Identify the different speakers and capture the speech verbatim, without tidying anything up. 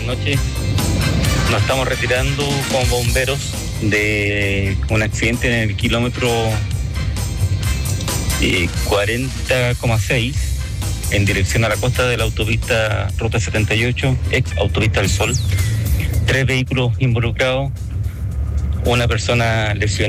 Speaker 1: noches. Nos estamos retirando con bomberos de un accidente en el kilómetro eh, cuarenta coma seis en dirección a la costa de la autopista Ruta setenta y ocho, ex Autopista del Sol. Tres vehículos involucrados, una persona lesionada.